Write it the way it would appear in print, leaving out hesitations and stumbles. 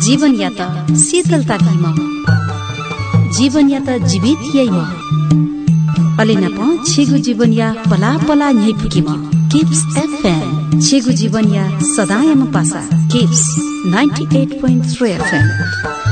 जीवन या त शीतलता घिमा जीवन या त जीवित यैमा अलिना प छेगु जीवन या पला पला न्याय पुकीमा किप्स एफएम छेगु जीवन या सदायमा पासा किप्स 98.3 FM